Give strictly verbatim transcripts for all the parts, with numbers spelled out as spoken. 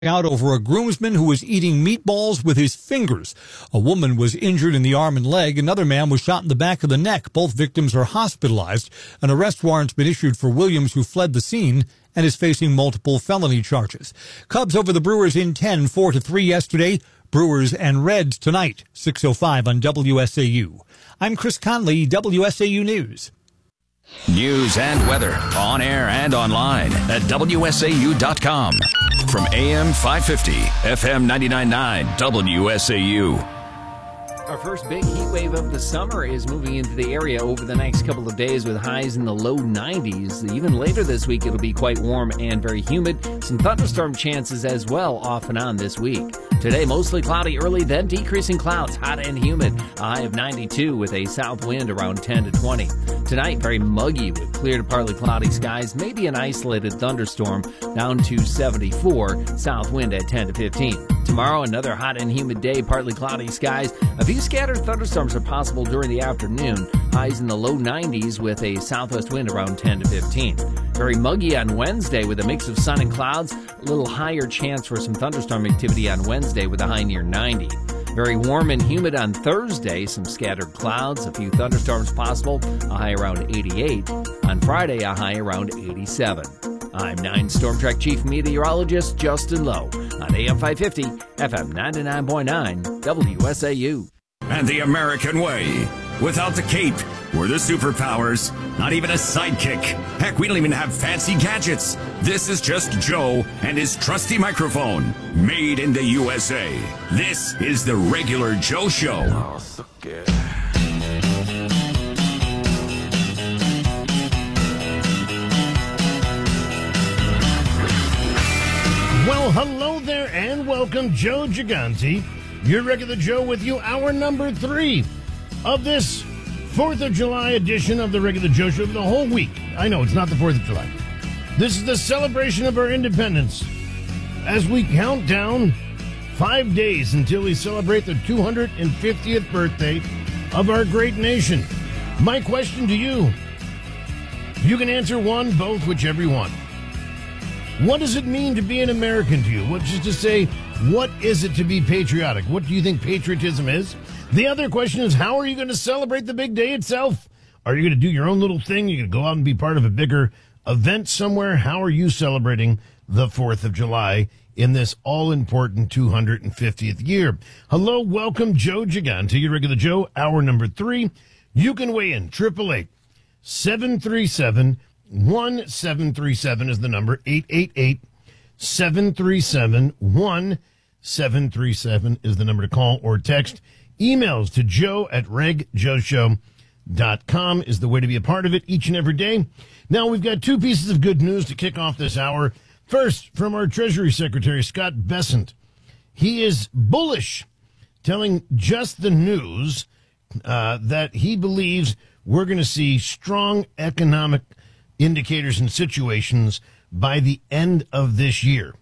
out over a groomsman who was eating meatballs with his fingers. A woman was injured in the arm and leg. Another man was shot in the back of the neck. Both victims are hospitalized. An arrest warrant's been issued for Williams, who fled the scene and is facing multiple felony charges. Cubs over the Brewers in ten, four to three yesterday. Brewers and Reds tonight, six oh five on W S A U. I'm Chris Conley, W S A U News. News and weather on air and online at W S A U dot com. From A M five fifty, F M ninety-nine point nine, W S A U. Our first big heat wave of the summer is moving into the area over the next couple of days with highs in the low nineties. Even later this week, it'll be quite warm and very humid. Some thunderstorm chances as well off and on this week. Today, mostly cloudy early, then decreasing clouds, hot and humid. A high of ninety-two with a south wind around ten to twenty. Tonight, very muggy with clear to partly cloudy skies, maybe an isolated thunderstorm, down to seventy-four, south wind at ten to fifteen. Tomorrow, another hot and humid day, partly cloudy skies. A few scattered thunderstorms are possible during the afternoon. Highs in the low nineties with a southwest wind around ten to fifteen. Very muggy on Wednesday with a mix of sun and clouds. A little higher chance for some thunderstorm activity on Wednesday with a high near ninety. Very warm and humid on Thursday. Some scattered clouds, a few thunderstorms possible. A high around eighty-eight. On Friday, a high around eighty-seven. I'm nine Storm Track Chief Meteorologist Justin Lowe on A M five fifty, F M ninety-nine point nine, W S A U. And the American way. Without the cape, we're the superpowers. Not even a sidekick. Heck, we don't even have fancy gadgets. This is just Joe and his trusty microphone. Made in the U S A. This is the Regular Joe Show. Oh, so good. Well, hello there and welcome, Joe Gigante. Your Regular Joe with you, hour number three of this fourth of July edition of the Regular Joe Show for the whole week. I know, it's not the fourth of July. This is the celebration of our independence as we count down five days until we celebrate the two hundred fiftieth birthday of our great nation. My question to you, you can answer one, both, whichever you want. What does it mean to be an American to you? What, just to say, what is it to be patriotic? What do you think patriotism is? The other question is, how are you going to celebrate the big day itself? Are you going to do your own little thing? You're going to go out and be part of a bigger event somewhere? How are you celebrating the fourth of July in this all-important two hundred fiftieth year? Hello, welcome, Joe Gigante, your Regular Joe, hour number three. You can weigh in, triple eight, seven three seven, one seven three seven is the number, eight eight eight, seven three seven, one seven three seven is the number to call or text. Emails to joe at reg joe show dot com is the way to be a part of it each and every day. Now, we've got two pieces of good news to kick off this hour. First, from our Treasury Secretary, Scott Bessent. He is bullish, telling Just the News uh, that he believes we're going to see strong economic indicators and situations by the end of this year.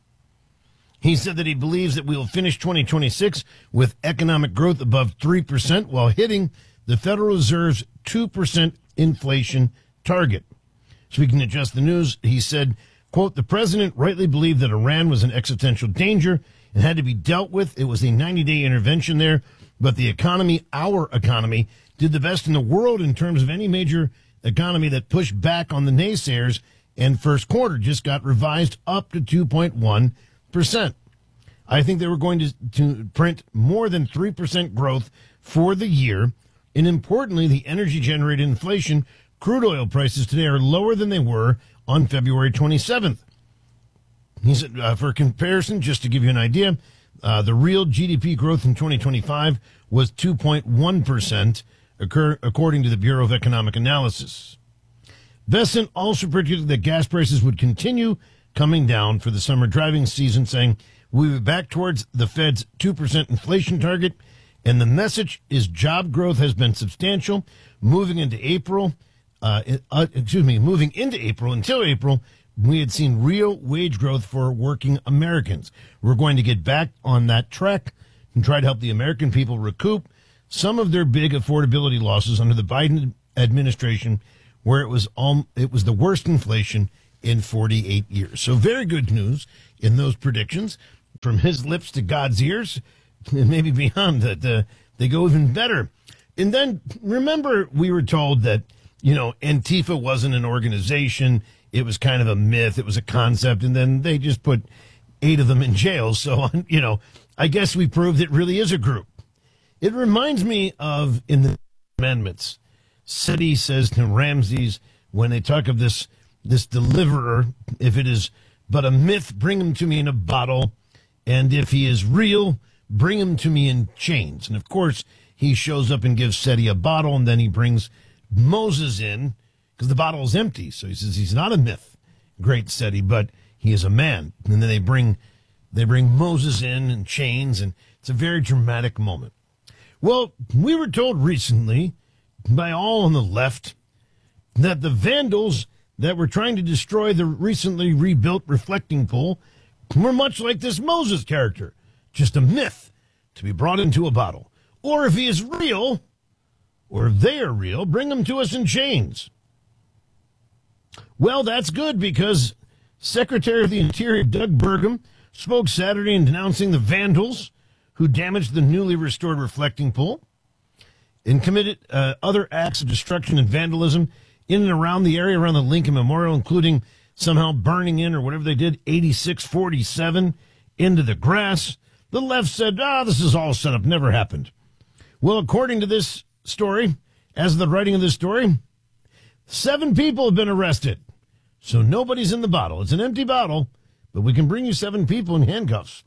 He said that he believes that we will finish twenty twenty-six with economic growth above three percent while hitting the Federal Reserve's two percent inflation target. Speaking to Just the News, he said, quote, the president rightly believed that Iran was an existential danger and had to be dealt with. It was a ninety-day intervention there, but the economy, our economy, did the best in the world in terms of any major economy that pushed back on the naysayers, and first quarter just got revised up to two point one percent. I think they were going to, to print more than three percent growth for the year. And importantly, the energy-generated inflation, crude oil prices today are lower than they were on February twenty-seventh. He said, uh, for comparison, just to give you an idea, uh, the real G D P growth in twenty twenty-five was two point one percent, occur, according to the Bureau of Economic Analysis. Bessent also predicted that gas prices would continue coming down for the summer driving season, saying, we'll be back towards the Fed's two percent inflation target, and the message is job growth has been substantial. Moving into April, uh, uh, excuse me, moving into April, until April, we had seen real wage growth for working Americans. We're going to get back on that track and try to help the American people recoup some of their big affordability losses under the Biden administration, where it was all, it was the worst inflation in forty-eight years. So very good news in those predictions. from his lips to God's ears, and maybe beyond that, uh, they go even better. And then remember, we were told that, you know, Antifa wasn't an organization. It was kind of a myth. It was a concept. And then they just put eight of them in jail. So, you know, I guess we proved it really is a group. It reminds me of in the amendments, Seti says to Ramses, when they talk of this, this deliverer, if it is but a myth, bring him to me in a bottle. And if he is real, bring him to me in chains. And of course, he shows up and gives Seti a bottle, and then he brings Moses in because the bottle is empty. So he says he's not a myth, great Seti, but he is a man. And then they bring they bring Moses in in chains, and it's a very dramatic moment. Well, we were told recently by all on the left that the vandals that were trying to destroy the recently rebuilt reflecting pool were much like this Moses character, just a myth to be brought into a bottle. Or if he is real, or if they are real, bring him to us in chains. Well, that's good because Secretary of the Interior Doug Burgum spoke Saturday in denouncing the vandals who damaged the newly restored reflecting pool and committed uh, other acts of destruction and vandalism in and around the area around the Lincoln Memorial, including somehow burning in, or whatever they did, eighty-six forty-seven into the grass. The left said, ah, this is all set up, never happened. Well, according to this story, as of the writing of this story, seven people have been arrested. So nobody's in the bottle. It's an empty bottle, but we can bring you seven people in handcuffs.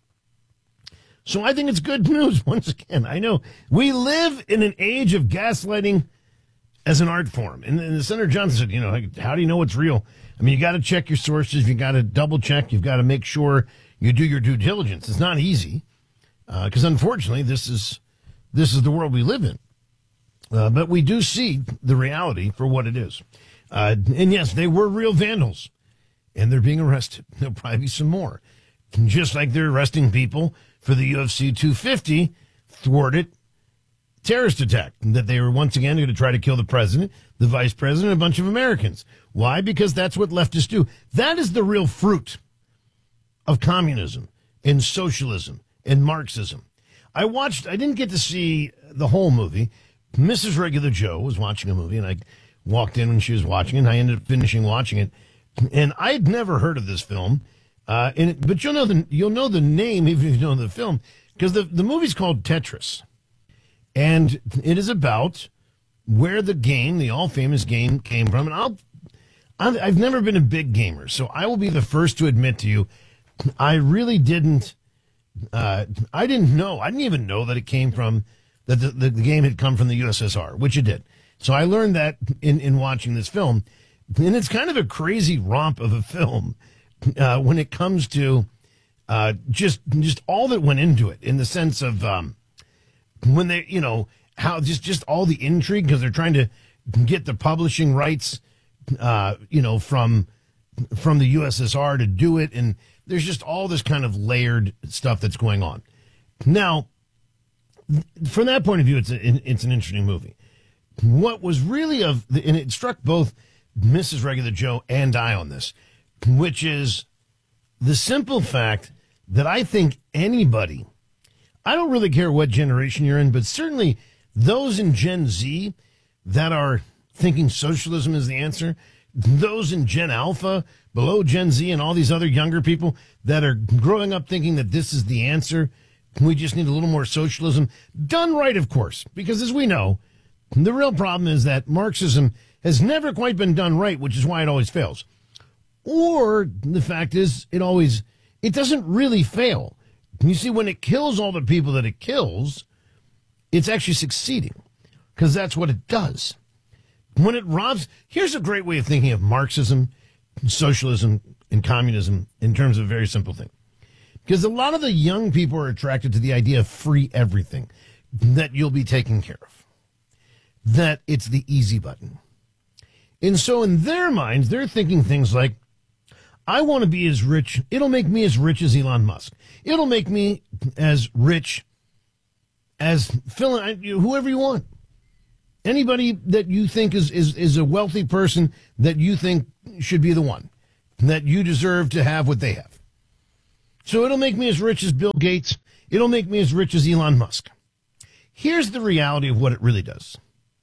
So I think it's good news. Once again, I know we live in an age of gaslighting as an art form. And, and Senator Johnson said, you know, how do you know what's real? I mean, you got to check your sources. You got to double check. You've got to make sure you do your due diligence. It's not easy because, uh, unfortunately, this is this is the world we live in. Uh, but we do see the reality for what it is. Uh, and, yes, they were real vandals, and they're being arrested. There'll probably be some more. Just like they're arresting people for the U F C two fifty thwarted terrorist attack that they were once again going to try to kill the president, the vice president, a bunch of Americans. Why? Because that's what leftists do. That is the real fruit of communism and socialism and Marxism. I watched, I didn't get to see the whole movie. Missus Regular Joe was watching a movie, and I walked in when she was watching it, and I ended up finishing watching it. And I had never heard of this film, uh, and it, but you'll know the you'll know the name even if you don't know the film, because the, the movie's called Tetris. And it is about where the game, the all-famous game, came from. And I'll, I've never been a big gamer, so I will be the first to admit to you, I really didn't, uh, I didn't know, I didn't even know that it came from, that the, the, the game had come from the U S S R, which it did. So I learned that in, in watching this film. And it's kind of a crazy romp of a film uh, when it comes to uh, just just all that went into it, in the sense of um, when they, you know, how just, just all the intrigue, because they're trying to get the publishing rights, uh, you know, from from the U S S R to do it. And there's just all this kind of layered stuff that's going on. Now, from that point of view, it's a, it's an interesting movie. What was really of, and it struck both Missus Regular Joe and I on this, which is the simple fact that I think anybody, I don't really care what generation you're in, but certainly those in Gen Z that are thinking socialism is the answer, those in Gen Alpha, below Gen Z, and all these other younger people that are growing up thinking that this is the answer, we just need a little more socialism, done right, of course, because as we know, the real problem is that Marxism has never quite been done right, which is why it always fails. Or the fact is, it always, it doesn't really fail. You see, when it kills all the people that it kills, it's actually succeeding, because that's what it does. When it robs, here's a great way of thinking of Marxism, socialism, and communism in terms of a very simple thing. Because a lot of the young people are attracted to the idea of free everything, that you'll be taken care of, that it's the easy button. And so in their minds, they're thinking things like, I want to be as rich. It'll make me as rich as Elon Musk. It'll make me as rich as Phil, whoever you want. Anybody that you think is, is, is a wealthy person that you think should be the one, that you deserve to have what they have. So it'll make me as rich as Bill Gates. It'll make me as rich as Elon Musk. Here's the reality of what it really does.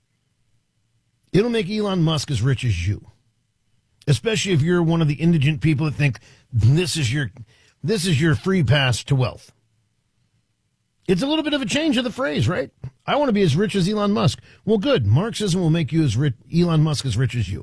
It'll make Elon Musk as rich as you, especially if you're one of the indigent people that think this is your this is your free pass to wealth. It's a little bit of a change of the phrase, right? I want to be as rich as Elon Musk. Well, good. Marxism will make you as rich, Elon Musk as rich as you.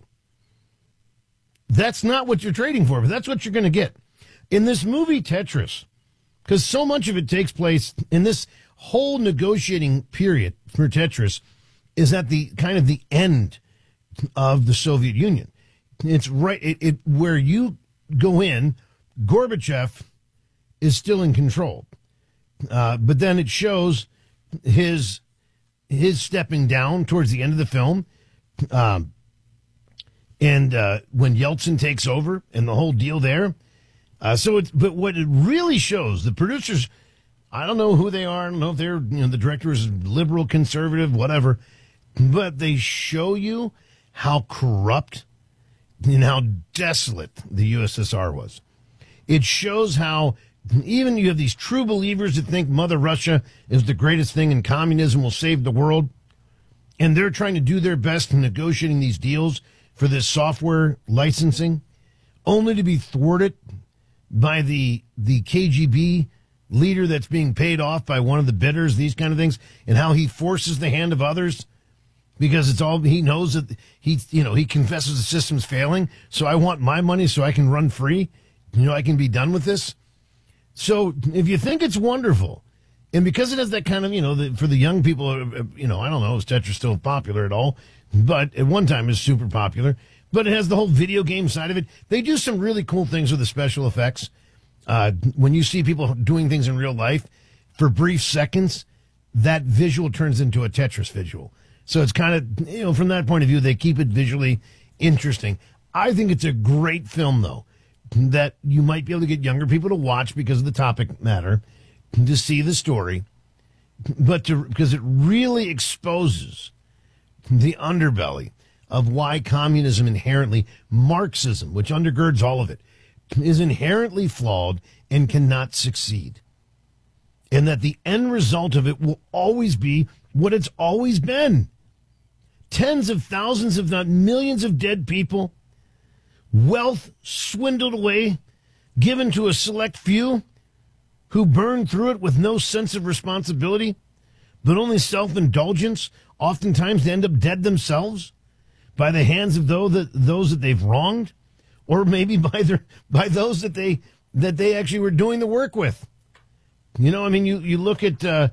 That's not what you're trading for, but that's what you're going to get. In this movie Tetris, because so much of it takes place in this whole negotiating period for Tetris is at the kind of the end of the Soviet Union. It's right it, it where you go in, Gorbachev is still in control. Uh, but then it shows his his stepping down towards the end of the film. Um, and uh, when Yeltsin takes over and the whole deal there. Uh, so it's, but what it really shows, the producers, I don't know who they are. I don't know if they're, you know, the director is liberal, conservative, whatever. But they show you how corrupt and how desolate the U S S R was. It shows how even you have these true believers that think Mother Russia is the greatest thing and communism will save the world. And they're trying to do their best in negotiating these deals for this software licensing, only to be thwarted by the the K G B leader that's being paid off by one of the bidders, these kind of things, and how he forces the hand of others because it's all he knows that he, you know, he confesses the system's failing. So I want my money so I can run free. You know, I can be done with this. So if you think it's wonderful, and because it has that kind of, you know, the, for the young people, you know, I don't know, is Tetris still popular at all? But at one time it was super popular. But it has the whole video game side of it. They do some really cool things with the special effects. Uh, when you see people doing things in real life, for brief seconds, that visual turns into a Tetris visual. So it's kind of, you know, from that point of view, they keep it visually interesting. I think it's a great film, though, that you might be able to get younger people to watch because of the topic matter, to see the story, but to, because it really exposes the underbelly of why communism inherently, Marxism, which undergirds all of it, is inherently flawed and cannot succeed. And that the end result of it will always be what it's always been. Tens of thousands, if not millions of dead people, wealth swindled away, given to a select few who burn through it with no sense of responsibility, but only self-indulgence, oftentimes they end up dead themselves by the hands of those that, those that they've wronged, or maybe by their by those that they that they actually were doing the work with. You know, I mean, you, you look at uh,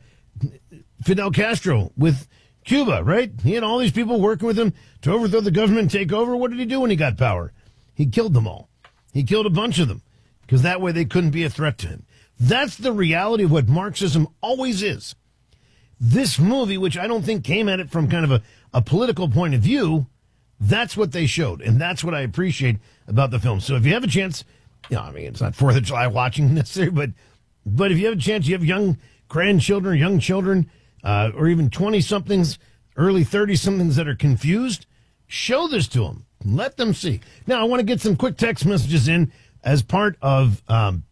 Fidel Castro with Cuba, right? He had all these people working with him to overthrow the government and take over. What did he do when he got power? He killed them all. He killed a bunch of them because that way they couldn't be a threat to him. That's the reality of what Marxism always is. This movie, which I don't think came at it from kind of a, a political point of view, that's what they showed. And that's what I appreciate about the film. So if you have a chance, you know, I mean, it's not fourth of July watching necessarily, but, but if you have a chance, you have young grandchildren, young children, uh, or even twenty-somethings, early thirty-somethings that are confused, show this to them. Let them see. Now, I want to get some quick text messages in as part of um,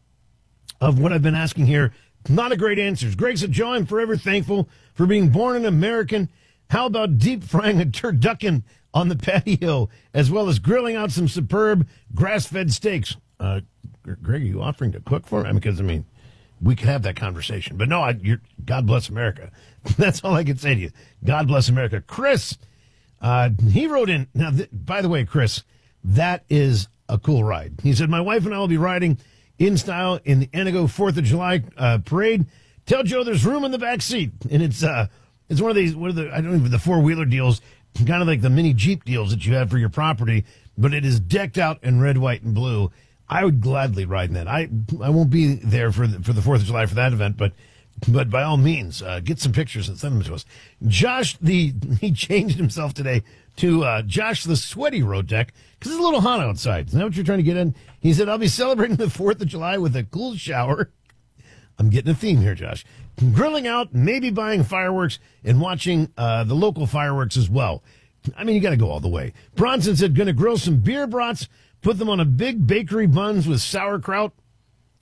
of what I've been asking here. Not a great answers. Greg said, Joe, I'm forever thankful for being born an American. How about deep frying a turducken on the patio, as well as grilling out some superb grass-fed steaks? Uh, Greg, are you offering to cook for me? Because, I mean, we could have that conversation. But no, I, you're, God bless America. That's all I can say to you. God bless America. Chris, uh, he wrote in. Now, th- by the way, Chris, that is a cool ride. He said, my wife and I will be riding in style in the Enigo fourth of July uh, parade. Tell Joe there's room in the back seat. And it's uh, it's one of these, what are the, I don't even, the four-wheeler deals, kind of like the mini Jeep deals that you have for your property, but it is decked out in red, white, and blue. I would gladly ride in that. I I won't be there for the, for the fourth of July for that event, but but by all means, uh, get some pictures and send them to us. Josh, the he changed himself today to uh, Josh the Sweaty Road Deck because it's a little hot outside. Is that what you're trying to get in? He said, I'll be celebrating the fourth of July with a cool shower. I'm getting a theme here, Josh. Grilling out, maybe buying fireworks, and watching uh, the local fireworks as well. I mean, you got to go all the way. Bronson said, going to grill some beer brats, put them on a big bakery buns with sauerkraut.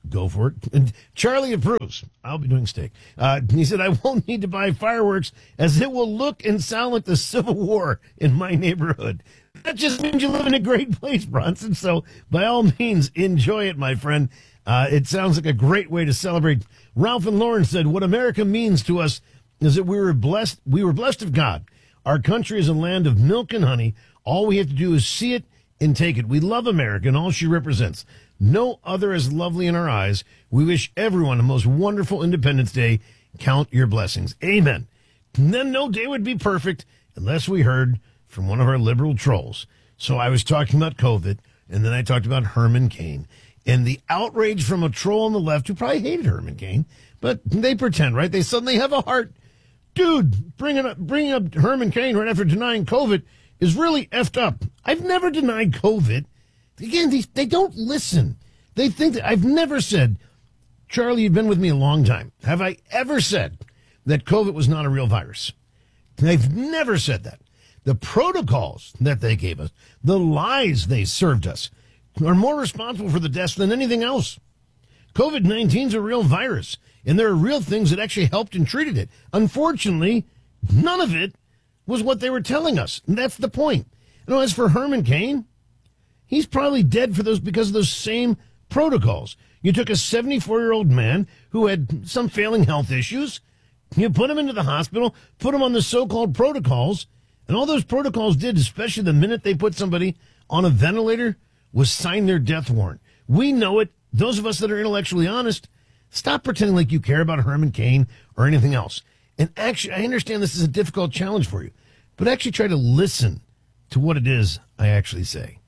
Go for it. And Charlie approves. I'll be doing steak. Uh, he said, I won't need to buy fireworks as it will look and sound like the Civil War in my neighborhood. That just means you live in a great place, Bronson. So by all means, enjoy it, my friend. Uh, it sounds like a great way to celebrate. Ralph and Lauren said, what America means to us is that we were blessed. We were blessed of God. Our country is a land of milk and honey. All we have to do is see it and take it. We love America and all she represents. No other is lovely in our eyes. We wish everyone a most wonderful Independence Day. Count your blessings. Amen. And then no day would be perfect unless we heard from one of our liberal trolls. So I was talking about COVID, and then I talked about Herman Cain and the outrage from a troll on the left who probably hated Herman Cain, but they pretend, right? They suddenly have a heart. Dude, bringing up, bringing up Herman Cain right after denying COVID is really effed up. I've never denied COVID. Again, these, they don't listen. They think that I've never said, Charlie, you've been with me a long time. Have I ever said that COVID was not a real virus? I've never said that. The protocols that they gave us, the lies they served us, are more responsible for the deaths than anything else. COVID nineteen is a real virus, and there are real things that actually helped and treated it. Unfortunately, none of it was what they were telling us. And that's the point. You know, as for Herman Cain, he's probably dead for those because of those same protocols. You took a seventy-four-year-old man who had some failing health issues, you put him into the hospital, put him on the so-called protocols, and all those protocols did, especially the minute they put somebody on a ventilator, was sign their death warrant. We know it. Those of us that are intellectually honest, stop pretending like you care about Herman Cain or anything else. And actually, I understand this is a difficult challenge for you, but actually try to listen to what it is I actually say.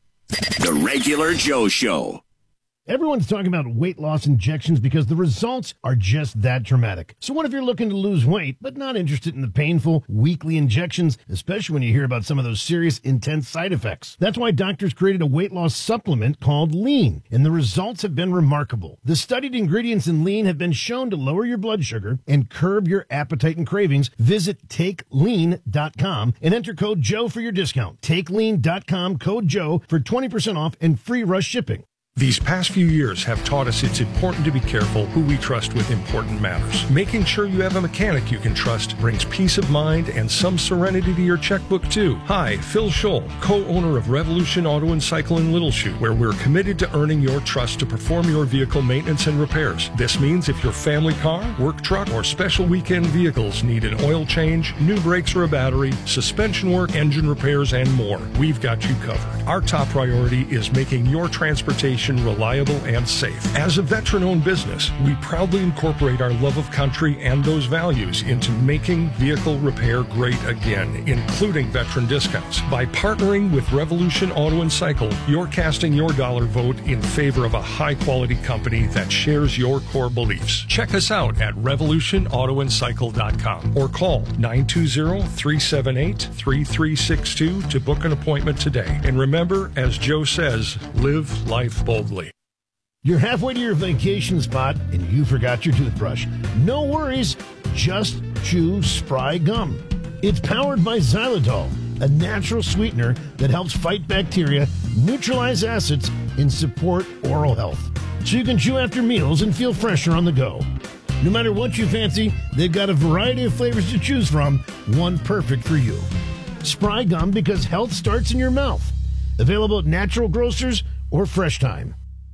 The Regular Joe Show. Everyone's talking about weight loss injections because the results are just that dramatic. So what if you're looking to lose weight, but not interested in the painful weekly injections, especially when you hear about some of those serious, intense side effects? That's why doctors created a weight loss supplement called Lean, and the results have been remarkable. The studied ingredients in Lean have been shown to lower your blood sugar and curb your appetite and cravings. Visit take lean dot com and enter code Joe for your discount. take lean dot com, code Joe for twenty percent off and free rush shipping. These past few years have taught us it's important to be careful who we trust with important matters. Making sure you have a mechanic you can trust brings peace of mind and some serenity to your checkbook, too. Hi, Phil Scholl, co-owner of Revolution Auto and Cycle in Little Chute, where we're committed to earning your trust to perform your vehicle maintenance and repairs. This means if your family car, work truck, or special weekend vehicles need an oil change, new brakes or a battery, suspension work, engine repairs, and more, we've got you covered. Our top priority is making your transportation reliable and safe. As a veteran-owned business, we proudly incorporate our love of country and those values into making vehicle repair great again, including veteran discounts. By partnering with Revolution Auto and Cycle, you're casting your dollar vote in favor of a high-quality company that shares your core beliefs. Check us out at revolution auto and cycle dot com or call nine two zero, three seven eight, three three six two to book an appointment today. And remember, as Joe says, live life boldly. You're halfway to your vacation spot and you forgot your toothbrush. No worries, just chew Spry Gum. It's powered by xylitol, a natural sweetener that helps fight bacteria, neutralize acids, and support oral health. So you can chew after meals and feel fresher on the go. No matter what you fancy, they've got a variety of flavors to choose from, one perfect for you. Spry Gum, because health starts in your mouth. Available at natural grocers or Fresh Time.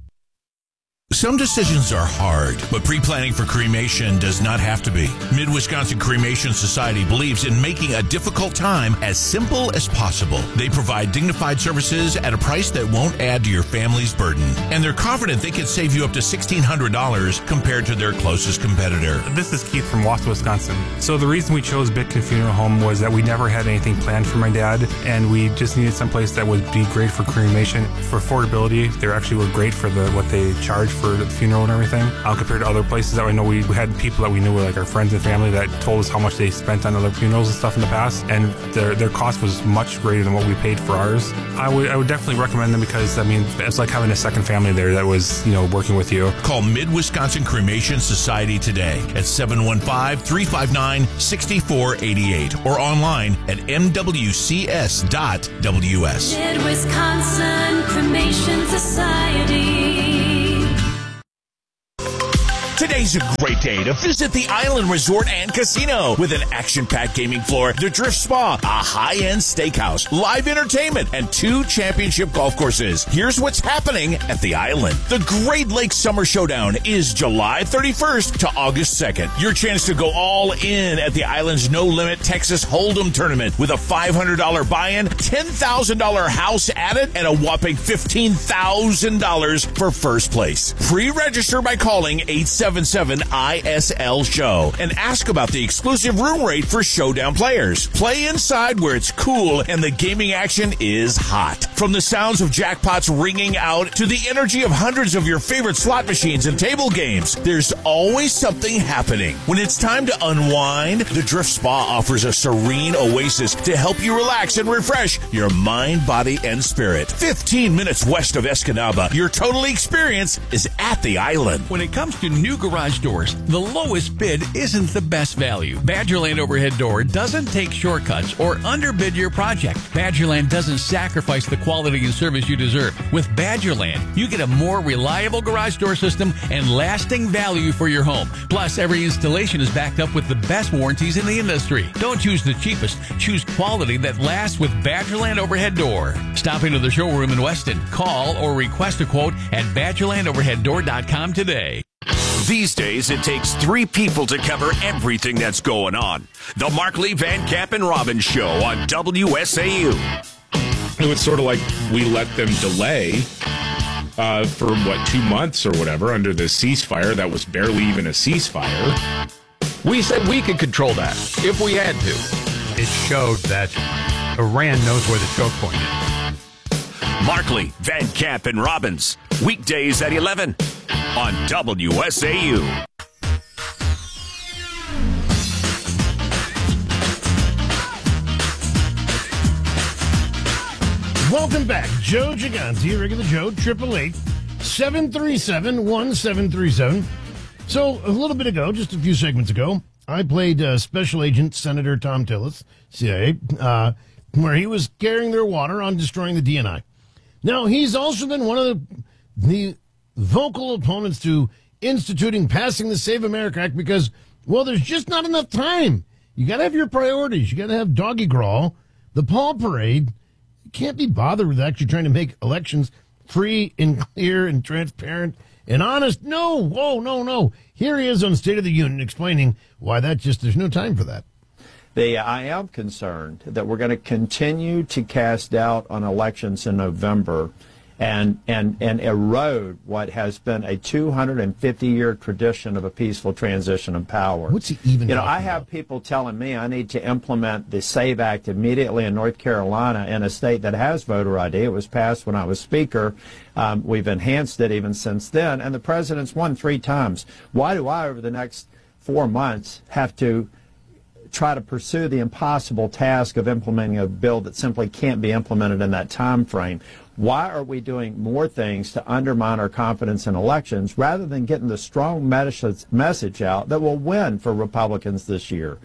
Some decisions are hard, but pre-planning for cremation does not have to be. Mid-Wisconsin Cremation Society believes in making a difficult time as simple as possible. They provide dignified services at a price that won't add to your family's burden. And they're confident they can save you up to sixteen hundred dollars compared to their closest competitor. This is Keith from Wausau, Wisconsin. So the reason we chose Bitkin Funeral Home was that we never had anything planned for my dad, and we just needed someplace that would be great for cremation. For affordability, they actually were great for the what they charge for the funeral and everything, uh, compared to other places that we know. We, we had people that we knew were like our friends and family that told us how much they spent on other funerals and stuff in the past, and their their cost was much greater than what we paid for ours. I would I would definitely recommend them because, I mean, it's like having a second family there that was, you know, working with you. Call Mid-Wisconsin Cremation Society today at seven one five, three five nine, six four eight eight or online at m w c s dot w s. Mid-Wisconsin Cremation Society. Today's a great day to visit the Island Resort and Casino with an action-packed gaming floor, the Drift Spa, a high-end steakhouse, live entertainment, and two championship golf courses. Here's what's happening at the Island. The Great Lakes Summer Showdown is July thirty-first to August second. Your chance to go all in at the Island's no-limit Texas Hold'em tournament with a five hundred dollars buy-in, ten thousand dollars house added, and a whopping fifteen thousand dollars for first place. Pre-register by calling eight seven seven I S L show and ask about the exclusive room rate for Showdown players. Play inside where it's cool and the gaming action is hot. From the sounds of jackpots ringing out to the energy of hundreds of your favorite slot machines and table games, there's always something happening. When it's time to unwind, the Drift Spa offers a serene oasis to help you relax and refresh your mind, body, and spirit. fifteen minutes west of Escanaba, your total experience is at the Island. When it comes to new garage doors, the lowest bid isn't the best value. Badgerland Overhead Door doesn't take shortcuts or underbid your project. Badgerland doesn't sacrifice the quality and service you deserve. With Badgerland, you get a more reliable garage door system and lasting value for your home. Plus, every installation is backed up with the best warranties in the industry. Don't choose the cheapest. Choose quality that lasts with Badgerland Overhead Door. Stop into the showroom in Weston. Call or request a quote at badgerland overhead door dot com today. These days, it takes three people to cover everything that's going on. The Markley, Van Camp, and Robbins Show on W S A U. It was sort of like we let them delay uh, for, what, two months or whatever under the ceasefire that was barely even a ceasefire. We said we could control that if we had to. It showed that Iran knows where the choke point is. Markley, Van Camp, and Robbins. Weekdays at eleven on W S A U. Welcome back. Joe Gigante, regular Joe, triple eight, seven three seven, one seven three seven. So, a little bit ago, just a few segments ago, I played uh, Special Agent Senator Thom Tillis, C I A, uh, where he was carrying their water on destroying the D N I. Now, he's also been one of the, the vocal opponents to instituting passing the Save America Act because, well, there's just not enough time. You got to have your priorities. You got to have doggy crawl, the Paul Parade. You can't be bothered with actually trying to make elections free and clear and transparent and honest. No, whoa, no, no. Here he is on State of the Union explaining why that just, there's no time for that. The, I am concerned that we're going to continue to cast doubt on elections in November and, and, and erode what has been a two hundred fifty year tradition of a peaceful transition of power. What's he even You know, I talking have about? people telling me I need to implement the SAVE Act immediately in North Carolina, in a state that has voter I D. It was passed when I was Speaker. Um, we've enhanced it even since then, and the president's won three times. Why do I, over the next four months, have to try to pursue the impossible task of implementing a bill that simply can't be implemented in that time frame? Why are we doing more things to undermine our confidence in elections rather than getting the strong message out that will win for Republicans this year?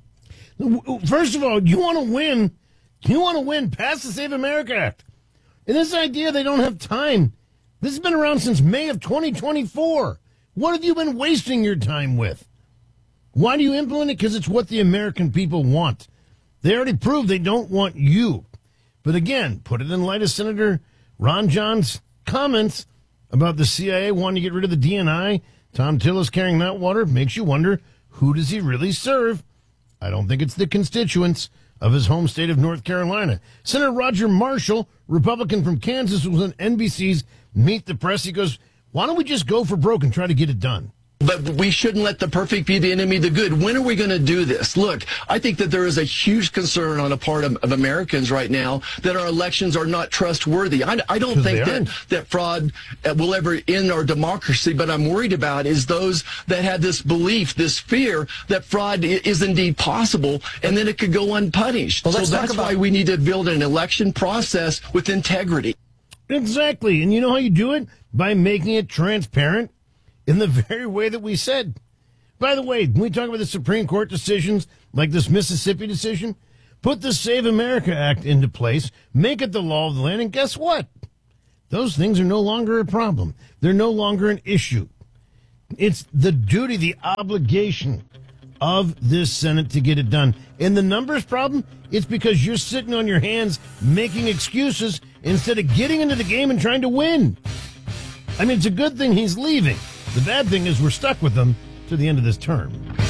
First of all, you want to win. You want to win. Pass the Save America Act. And this idea they don't have time, this has been around since May of twenty twenty-four. What have you been wasting your time with? Why do you implement it? Because it's what the American people want. They already proved they don't want you. But again, put it in light of Senator Ron John's comments about the C I A wanting to get rid of the D N I. Thom Tillis carrying that water makes you wonder, who does he really serve? I don't think it's the constituents of his home state of North Carolina. Senator Roger Marshall, Republican from Kansas, was on N B C's Meet the Press. He goes, why don't we just go for broke and try to get it done? But we shouldn't let the perfect be the enemy of the good. When are we going to do this? Look, I think that there is a huge concern on the part of, of Americans right now that our elections are not trustworthy. I, I don't think that, that fraud will ever end our democracy, but I'm worried about is those that have this belief, this fear that fraud is indeed possible, and then it could go unpunished. Well, so that's why we need to build an election process with integrity. Exactly. And you know how you do it? By making it transparent. In the very way that we said. By the way, when we talk about the Supreme Court decisions, like this Mississippi decision, put the Save America Act into place, make it the law of the land, and guess what? Those things are no longer a problem. They're no longer an issue. It's the duty, the obligation of this Senate to get it done. And the numbers problem, it's because you're sitting on your hands making excuses instead of getting into the game and trying to win. I mean, it's a good thing he's leaving. The bad thing is we're stuck with him to the end of this term.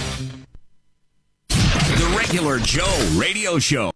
The Regular Joe Radio Show.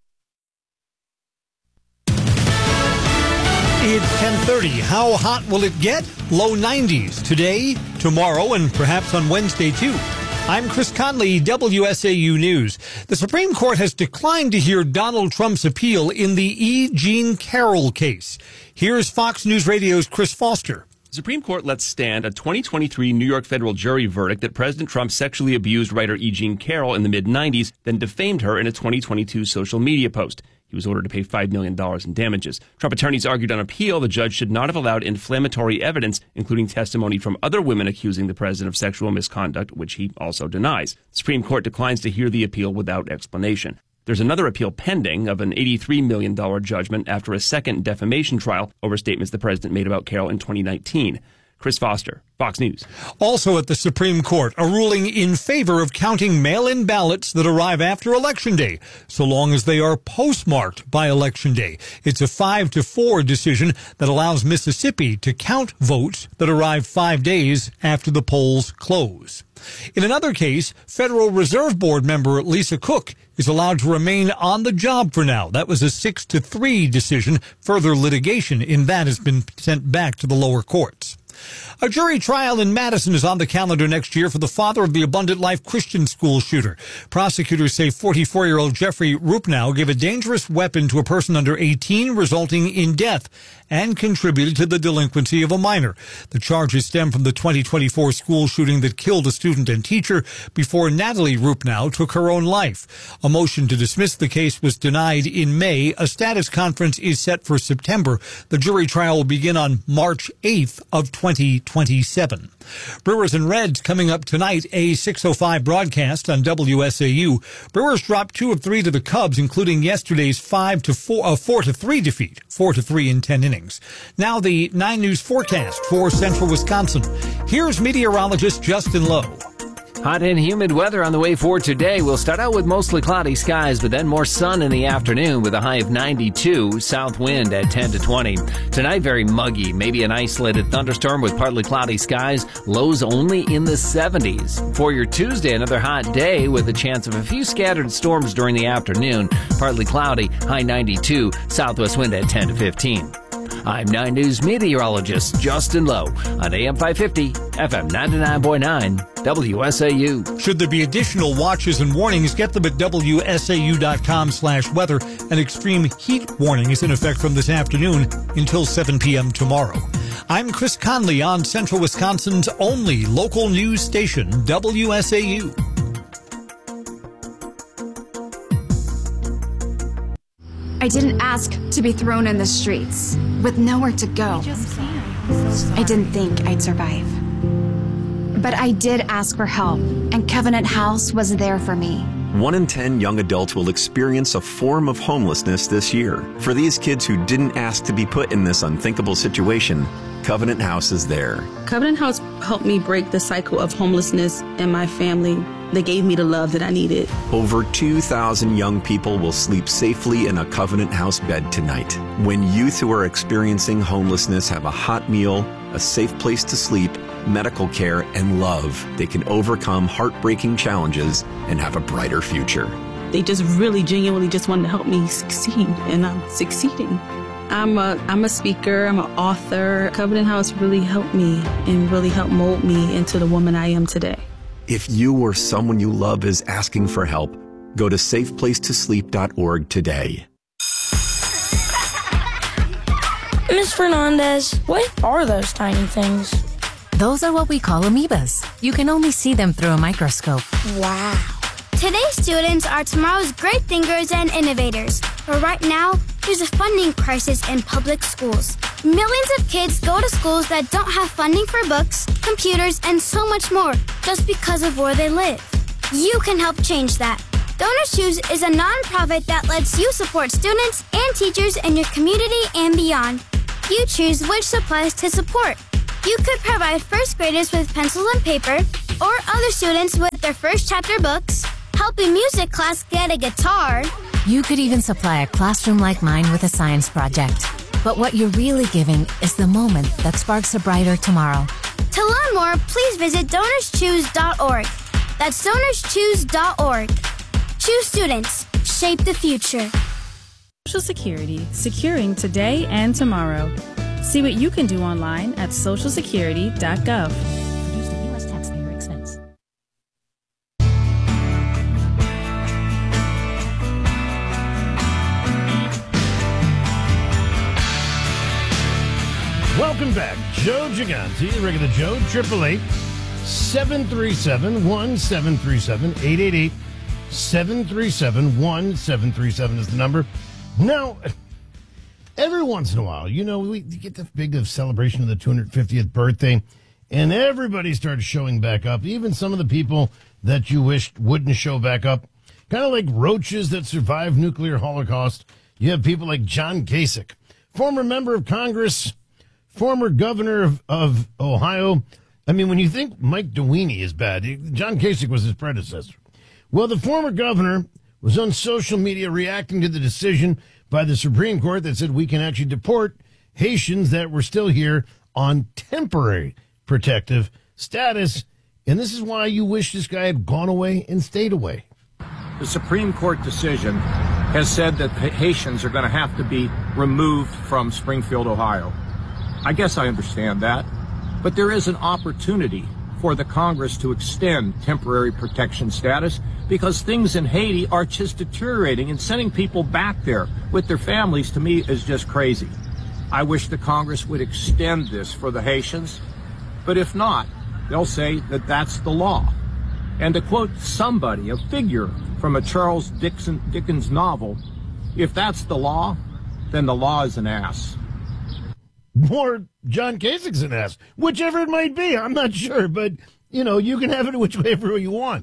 It's ten thirty. How hot will it get? Low nineties today, tomorrow, and perhaps on Wednesday, too. I'm Chris Conley, W S A U News. The Supreme Court has declined to hear Donald Trump's appeal in the E. Jean Carroll case. Here's Fox News Radio's Chris Foster. The Supreme Court lets stand a twenty twenty-three New York federal jury verdict that President Trump sexually abused writer E. Jean Carroll in the mid nineties, then defamed her in a twenty twenty-two social media post. He was ordered to pay five million dollars in damages. Trump attorneys argued on appeal the judge should not have allowed inflammatory evidence, including testimony from other women accusing the president of sexual misconduct, which he also denies. The Supreme Court declines to hear the appeal without explanation. There's another appeal pending of an eighty-three million dollars judgment after a second defamation trial over statements the president made about Carroll in twenty nineteen. Chris Foster, Fox News. Also at the Supreme Court, a ruling in favor of counting mail-in ballots that arrive after Election Day, so long as they are postmarked by Election Day. It's a five to four decision that allows Mississippi to count votes that arrive five days after the polls close. In another case, Federal Reserve Board member Lisa Cook is allowed to remain on the job for now. That was a six to three decision. Further litigation in that has been sent back to the lower courts. A jury trial in Madison is on the calendar next year for the father of the Abundant Life Christian School shooter. Prosecutors say forty-four-year-old Jeffrey Rupnow gave a dangerous weapon to a person under eighteen, resulting in death, and contributed to the delinquency of a minor. The charges stem from the twenty twenty-four school shooting that killed a student and teacher before Natalie Rupnow took her own life. A motion to dismiss the case was denied in May. A status conference is set for September. The jury trial will begin on March eighth of twenty twenty-seven. Brewers and Reds coming up tonight, a six oh five broadcast on W S A U. Brewers dropped two of three to the Cubs, including yesterday's five to four, uh, four to three defeat, four to three in ten innings. Now the nine News forecast for central Wisconsin. Here's meteorologist Justin Lowe. Hot and humid weather on the way for today. We'll start out with mostly cloudy skies, but then more sun in the afternoon with a high of ninety-two, south wind at ten to twenty. Tonight, very muggy, maybe an isolated thunderstorm with partly cloudy skies, lows only in the seventies. For your Tuesday, another hot day with a chance of a few scattered storms during the afternoon, partly cloudy, high ninety-two, southwest wind at ten to fifteen. I'm nine News meteorologist Justin Lowe on A M five fifty, F M ninety-nine point nine, W S A U. Should there be additional watches and warnings, get them at W S A U dot com slash weather. An extreme heat warning is in effect from this afternoon until seven p.m. tomorrow. I'm Chris Conley on Central Wisconsin's only local news station, W S A U. I didn't ask to be thrown in the streets with nowhere to go. I didn't think I'd survive. But I did ask for help, and Covenant House was there for me. One in ten young adults will experience a form of homelessness this year. For these kids who didn't ask to be put in this unthinkable situation, Covenant House is there. Covenant House helped me break the cycle of homelessness in my family. They gave me the love that I needed. Over two thousand young people will sleep safely in a Covenant House bed tonight. When youth who are experiencing homelessness have a hot meal, a safe place to sleep, medical care, and love, they can overcome heartbreaking challenges and have a brighter future. They just really genuinely just wanted to help me succeed, and I'm succeeding. I'm a, I'm a speaker, I'm an author. Covenant House really helped me and really helped mold me into the woman I am today. If you or someone you love is asking for help, go to safe place to sleep dot org today. Miz Fernandez, what are those tiny things? Those are what we call amoebas. You can only see them through a microscope. Wow. Today's students are tomorrow's great thinkers and innovators. But right now, there's a funding crisis in public schools. Millions of kids go to schools that don't have funding for books, computers, and so much more just because of where they live. You can help change that. DonorsChoose is a nonprofit that lets you support students and teachers in your community and beyond. You choose which supplies to support. You could provide first graders with pencils and paper, or other students with their first chapter books, help a music class get a guitar. You could even supply a classroom like mine with a science project. But what you're really giving is the moment that sparks a brighter tomorrow. To learn more, please visit donors choose dot org. That's donors choose dot org. Choose students. Shape the future. Social Security, securing today and tomorrow. See what you can do online at social security dot gov. Produced at U S taxpayer expense. Welcome back. Joe Gigante, the regular Joe, eight eight eight, seven three seven, one seven three seven, eight eight eight, seven three seven, one seven three seven is the number. Now, every once in a while, you know, we get the big celebration of the two hundred fiftieth birthday, and everybody starts showing back up, even some of the people that you wished wouldn't show back up. Kind of like roaches that survived nuclear holocaust. You have people like John Kasich, former member of Congress, former governor of, of Ohio. I mean, when you think Mike DeWeeny is bad, John Kasich was his predecessor. Well, the former governor was on social media reacting to the decision by the Supreme Court that said we can actually deport Haitians that were still here on temporary protective status. And this is why you wish this guy had gone away and stayed away. The Supreme Court decision has said that Haitians are going to have to be removed from Springfield, Ohio. I guess I understand that, but there is an opportunity for the Congress to extend temporary protection status because things in Haiti are just deteriorating, and sending people back there with their families, to me, is just crazy. I wish the Congress would extend this for the Haitians, but if not, they'll say that that's the law. And to quote somebody, a figure from a Charles Dixon, Dickens novel, if that's the law, then the law is an ass. Or John Kasich's an ass. Whichever it might be, I'm not sure. But, you know, you can have it whichever you want.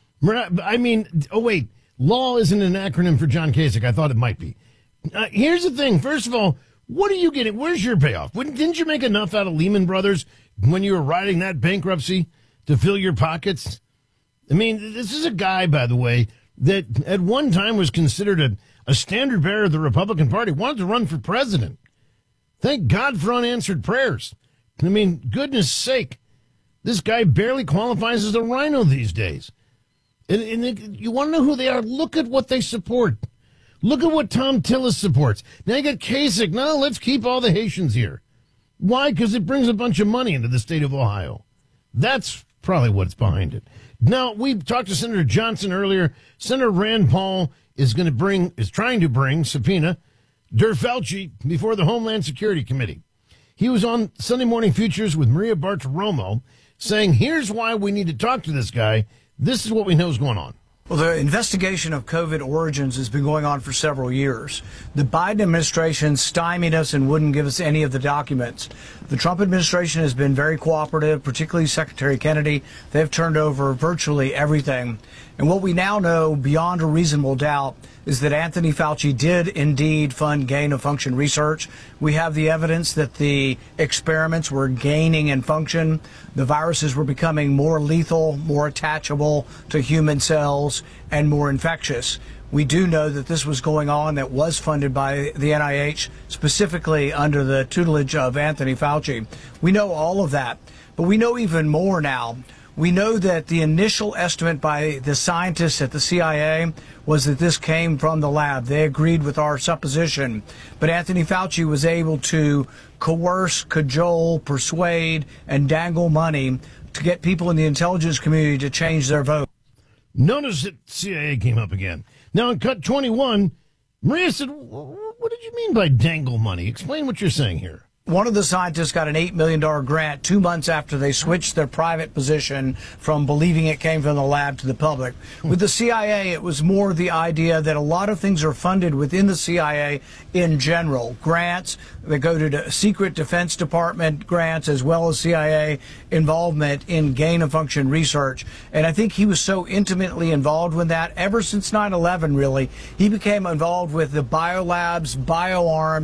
I mean, oh, wait. Law isn't an acronym for John Kasich. I thought it might be. Uh, here's the thing. First of all, what are you getting? Where's your payoff? Didn't you make enough out of Lehman Brothers when you were riding that bankruptcy to fill your pockets? I mean, this is a guy, by the way, that at one time was considered a, a standard bearer of the Republican Party, wanted to run for president. Thank God for unanswered prayers. I mean, goodness sake, this guy barely qualifies as a rhino these days. And, and it, you want to know who they are? Look at what they support. Look at what Tom Tillis supports. Now you got Kasich. No, let's keep all the Haitians here. Why? Because it brings a bunch of money into the state of Ohio. That's probably what's behind it. Now, we talked to Senator Johnson earlier. Senator Rand Paul is going to bring, is trying to bring subpoena Der Fauci before the Homeland Security Committee. He was on Sunday Morning Futures with Maria Bartiromo saying, here's why we need to talk to this guy. This is what we know is going on. Well, the investigation of COVID origins has been going on for several years. The Biden administration stymied us and wouldn't give us any of the documents. The Trump administration has been very cooperative, particularly Secretary Kennedy. They've turned over virtually everything. And what we now know beyond a reasonable doubt is that Anthony Fauci did indeed fund gain-of-function research. We have the evidence that the experiments were gaining in function. The viruses were becoming more lethal, more attachable to human cells, and more infectious. We do know that this was going on, that was funded by the N I H, specifically under the tutelage of Anthony Fauci. We know all of that, but we know even more now. We know that the initial estimate by the scientists at the C I A was that this came from the lab. They agreed with our supposition. But Anthony Fauci was able to coerce, cajole, persuade, and dangle money to get people in the intelligence community to change their vote. Notice that C I A came up again. Now, in cut twenty-one, Maria said, what did you mean by dangle money? Explain what you're saying here. One of the scientists got an eight million dollars grant two months after they switched their private position from believing it came from the lab to the public. With the C I A, it was more the idea that a lot of things are funded within the C I A in general. Grants that go to the secret Defense Department grants, as well as C I A involvement in gain-of-function research. And I think he was so intimately involved with that ever since nine eleven, really. He became involved with the biolabs, bioarms,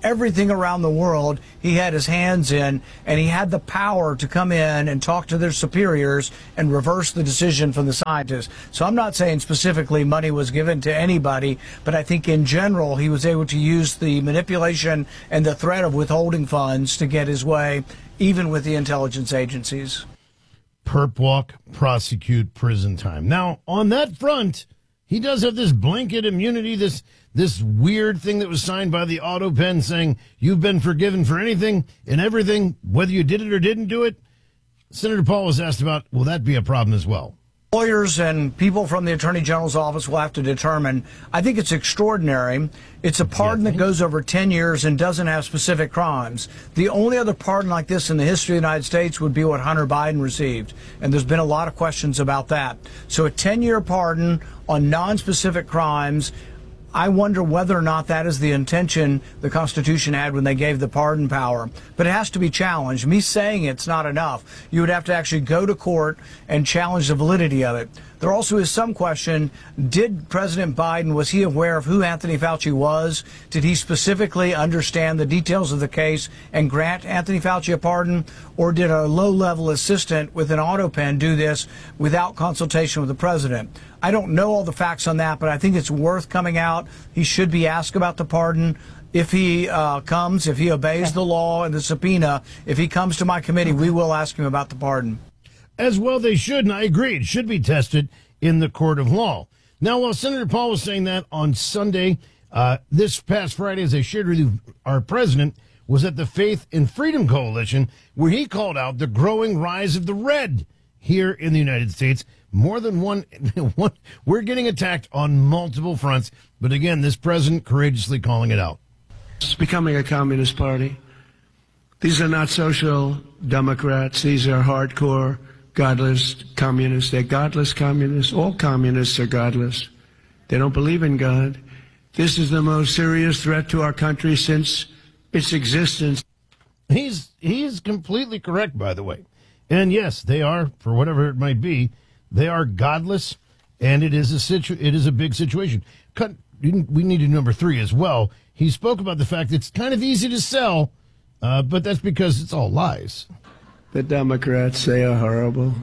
everything around the world he had his hands in, and he had the power to come in and talk to their superiors and reverse the decision from the scientists. So I'm not saying specifically money was given to anybody, but I think in general he was able to use the manipulation and the threat of withholding funds to get his way, even with the intelligence agencies. Perp walk, prosecute, prison time. Now, on that front, he does have this blanket immunity, this this weird thing that was signed by the auto pen saying you've been forgiven for anything and everything, whether you did it or didn't do it. Senator Paul was asked about, will that be a problem as well? Lawyers and people from the Attorney General's office will have to determine. I think it's extraordinary. It's a pardon that goes over ten years and doesn't have specific crimes. The only other pardon like this in the history of the United States would be what Hunter Biden received, and there's been a lot of questions about that. So a ten-year pardon on non-specific crimes, I wonder whether or not that is the intention the Constitution had when they gave the pardon power. But it has to be challenged. Me saying it's not enough. You would have to actually go to court and challenge the validity of it. There also is some question, did President Biden, was he aware of who Anthony Fauci was? Did he specifically understand the details of the case and grant Anthony Fauci a pardon? Or did a low-level assistant with an auto pen do this without consultation with the president? I don't know all the facts on that, but I think it's worth coming out. He should be asked about the pardon. If he uh, comes, if he obeys the law and the subpoena, if he comes to my committee, we will ask him about the pardon. As well they should, and I agree, it should be tested in the court of law. Now, while Senator Paul was saying that on Sunday, uh, this past Friday, as I shared with you, our president was at the Faith and Freedom Coalition, where he called out the growing rise of the red here in the United States. More than one, one, we're getting attacked on multiple fronts. But again, this president courageously calling it out. It's becoming a communist party. These are not social democrats. These are hardcore, godless communists. They're godless communists. All communists are godless. They don't believe in God. This is the most serious threat to our country since its existence. He's, he's completely correct, by the way. And yes, they are, for whatever it might be, they are godless, and it is a situ- it is a big situation. Cut, we needed number three as well. He spoke about the fact that it's kind of easy to sell, uh, but that's because it's all lies. The Democrats, they are horrible.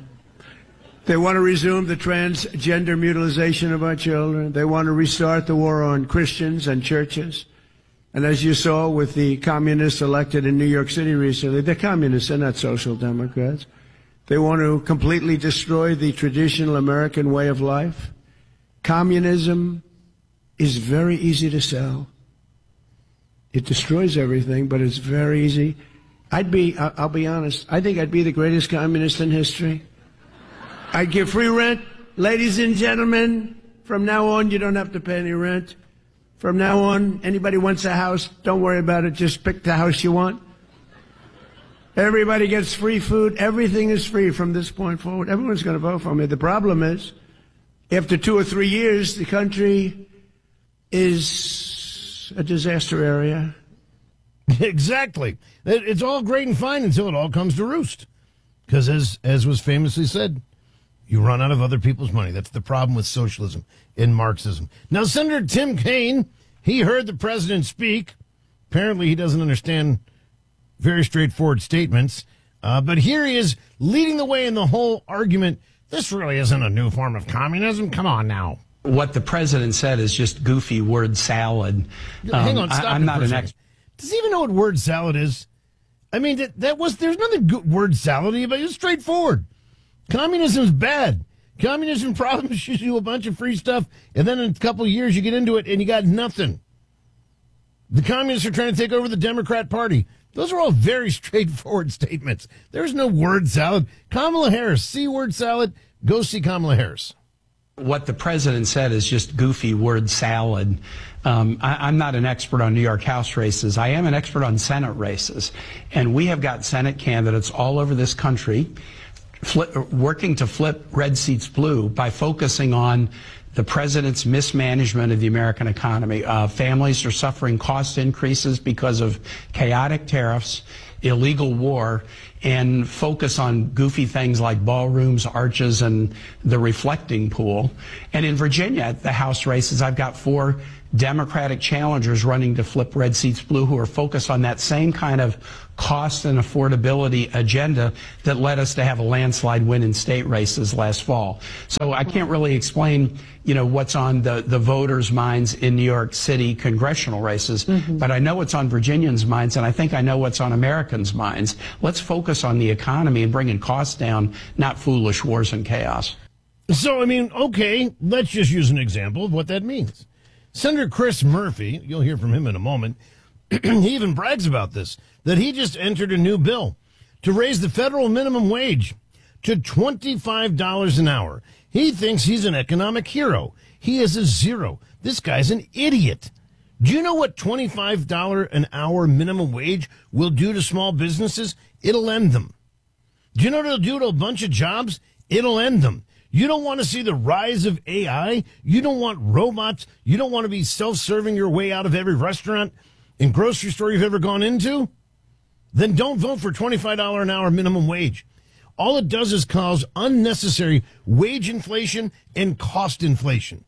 They want to resume the transgender mutilation of our children. They want to restart the war on Christians and churches. And as you saw with the communists elected in New York City recently, they're communists, they're not social democrats. They want to completely destroy the traditional American way of life. Communism is very easy to sell. It destroys everything, but it's very easy. I'd be, I'll be honest, I think I'd be the greatest communist in history. I'd give free rent. Ladies and gentlemen, from now on, you don't have to pay any rent. From now on, anybody wants a house, don't worry about it. Just pick the house you want. Everybody gets free food. Everything is free from this point forward. Everyone's going to vote for me. The problem is, after two or three years, the country is a disaster area. Exactly. It's all great and fine until it all comes to roost. Because as, as was famously said, you run out of other people's money. That's the problem with socialism and Marxism. Now, Senator Tim Kaine, he heard the president speak. Apparently, he doesn't understand very straightforward statements. Uh, but here he is leading the way in the whole argument. This really isn't a new form of communism. Come on now. What the president said is just goofy word salad. Um, Hang on, stop I, I'm not an expert. Does he even know what word salad is? I mean, that, that was there's nothing good word salad about it. It's straightforward. Communism's bad. Communism promises you a bunch of free stuff, and then in a couple of years you get into it and you got nothing. The communists are trying to take over the Democrat Party. Those are all very straightforward statements. There's no word salad. Kamala Harris, see word salad, go see Kamala Harris. What the president said is just goofy word salad. Um, I, I'm not an expert on New York House races. I am an expert on Senate races. And we have got Senate candidates all over this country flip, working to flip red seats blue by focusing on the president's mismanagement of the American economy. Uh, families are suffering cost increases because of chaotic tariffs, illegal war, and focus on goofy things like ballrooms, arches, and the reflecting pool. And in Virginia, at the House races, I've got four Democratic challengers running to flip red seats blue who are focused on that same kind of cost and affordability agenda that led us to have a landslide win in state races last fall. So I can't really explain, you know, what's on the, the voters' minds in New York City congressional races, mm-hmm. but I know what's on Virginians' minds, and I think I know what's on Americans' minds. Let's focus on the economy and bringing costs down, not foolish wars and chaos. So, I mean, okay, let's just use an example of what that means. Senator Chris Murphy, you'll hear from him in a moment, he even brags about this, that he just entered a new bill to raise the federal minimum wage to twenty-five dollars an hour. He thinks he's an economic hero. He is a zero. This guy's an idiot. Do you know what twenty-five dollars an hour minimum wage will do to small businesses? It'll end them. Do you know what it'll do to a bunch of jobs? It'll end them. You don't want to see the rise of A I. You don't want robots. You don't want to be self-serving your way out of every restaurant and grocery store you've ever gone into. Then don't vote for twenty-five dollars an hour minimum wage. All it does is cause unnecessary wage inflation and cost inflation.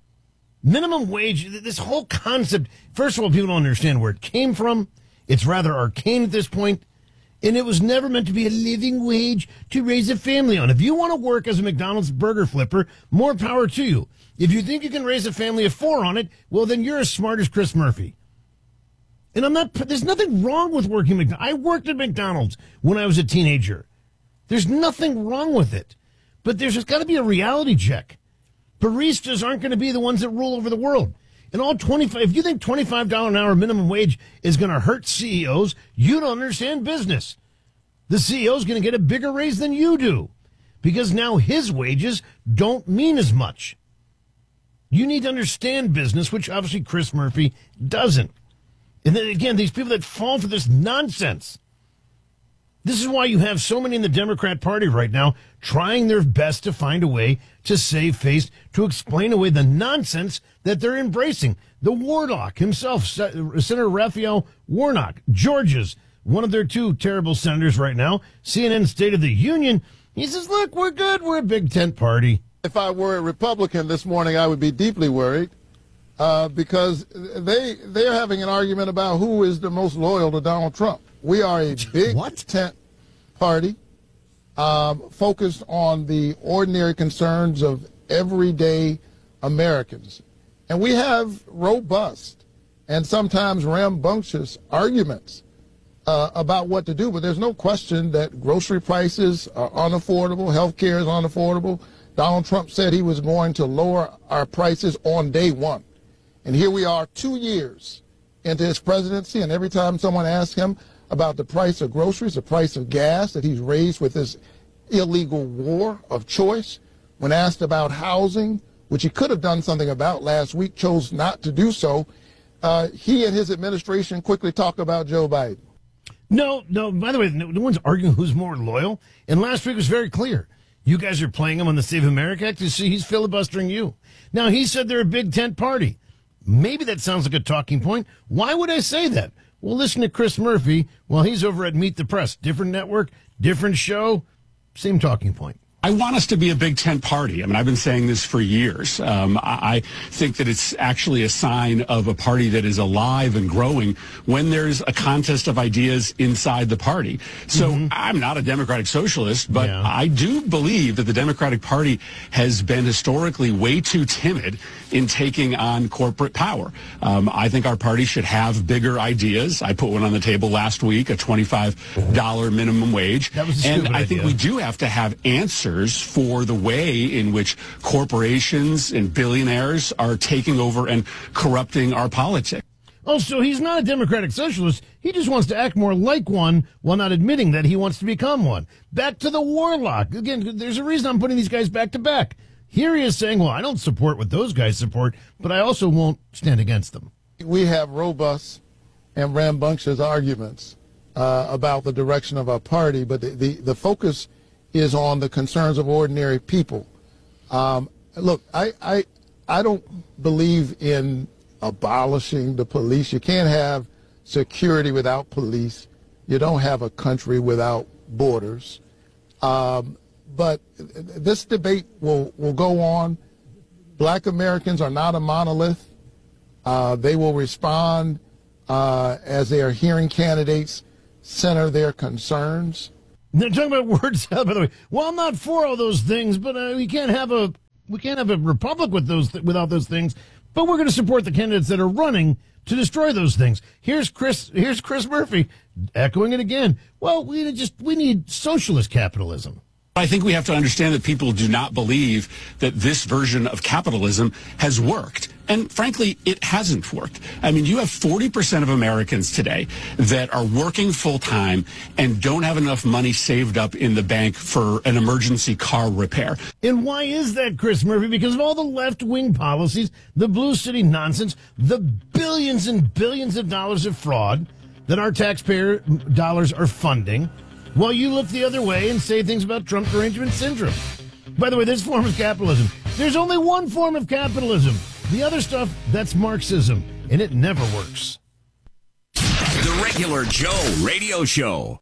Minimum wage, this whole concept, first of all, people don't understand where it came from. It's rather arcane at this point. And it was never meant to be a living wage to raise a family on. If you want to work as a McDonald's burger flipper, more power to you. If you think you can raise a family of four on it, well, then you're as smart as Chris Murphy. And I'm not, there's nothing wrong with working at McDonald's. I worked at McDonald's when I was a teenager. There's nothing wrong with it. But there's just got to be a reality check. Baristas aren't going to be the ones that rule over the world. And all twenty-five, if you think twenty-five dollars an hour minimum wage is going to hurt C E Os, you don't understand business. The C E O is going to get a bigger raise than you do because now his wages don't mean as much. You need to understand business, which obviously Chris Murphy doesn't. And then again, these people that fall for this nonsense. This is why you have so many in the Democrat Party right now trying their best to find a way to save face, to explain away the nonsense that they're embracing. The Warnock himself, Senator Raphael Warnock, Georgia's one of their two terrible senators right now, C N N State of the Union, he says, look, we're good. We're a big tent party. If I were a Republican this morning, I would be deeply worried uh, because they, they're having an argument about who is the most loyal to Donald Trump. We are a big what? tent party um, focused on the ordinary concerns of everyday Americans. And we have robust and sometimes rambunctious arguments uh, about what to do. But there's no question that grocery prices are unaffordable, health care is unaffordable. Donald Trump said he was going to lower our prices on day one. And here we are two years into his presidency, and every time someone asks him about the price of groceries, the price of gas that he's raised with this illegal war of choice, when asked about housing, which he could have done something about last week, chose not to do so, uh, he and his administration quickly talk about Joe Biden. No, no, by the way, no, no one's arguing who's more loyal. And last week was very clear. You guys are playing him on the Save America Act. You see, he's filibustering you. Now, he said they're a big tent party. Maybe that sounds like a talking point. Why would I say that? Well, listen to Chris Murphy while he's over at Meet the Press. Different network, different show, same talking point. I want us to be a big tent party. I mean, I've been saying this for years. Um, I, I think that it's actually a sign of a party that is alive and growing when there's a contest of ideas inside the party. So mm-hmm. I'm not a Democratic socialist, but yeah. I do believe that the Democratic Party has been historically way too timid in taking on corporate power. Um, I think our party should have bigger ideas. I put one on the table last week, a twenty-five dollars minimum wage. That was a and stupid I idea. think we do have to have answers for the way in which corporations and billionaires are taking over and corrupting our politics. Oh, so he's not a Democratic socialist. He just wants to act more like one while not admitting that he wants to become one. Back to the Warlock. Again, there's a reason I'm putting these guys back to back. Here he is saying, well, I don't support what those guys support, but I also won't stand against them. We have robust and rambunctious arguments uh, about the direction of our party, but the, the, the focus is on the concerns of ordinary people. Um, look, I, I, I don't believe in abolishing the police. You can't have security without police. You don't have a country without borders. Um, but this debate will, will go on. Black Americans are not a monolith. Uh, they will respond uh, as they are hearing candidates center their concerns. They're talking about word salad, by the way. Well, I'm not for all those things, but uh, we can't have a we can't have a republic with those th- without those things. But we're going to support the candidates that are running to destroy those things. Here's Chris. Here's Chris Murphy echoing it again. Well, we just we need socialist capitalism. I think we have to understand that people do not believe that this version of capitalism has worked. And frankly, it hasn't worked. I mean, you have forty percent of Americans today that are working full time and don't have enough money saved up in the bank for an emergency car repair. And why is that, Chris Murphy? Because of all the left-wing policies, the Blue City nonsense, the billions and billions of dollars of fraud that our taxpayer dollars are funding, while you look the other way and say things about Trump derangement syndrome. By the way, this form of capitalism, there's only one form of capitalism. The other stuff, that's Marxism, and it never works. The Regular Joe Radio Show.